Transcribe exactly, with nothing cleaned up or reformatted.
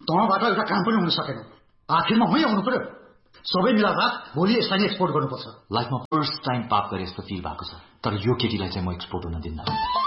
तँबाट एउटा काम पनि हुन सकेन। आखिरमा मै आउनु पर्यो। सबै मिलाएर भोलि यसलाई एक्सपोर्ट गर्नुपर्छ। लाइफमा फर्स्ट टाइम पाप गरे जस्तो फिल भएको छ, तर यो केटीलाई चाहिँ म एक्सपोर्ट हुन दिन्न।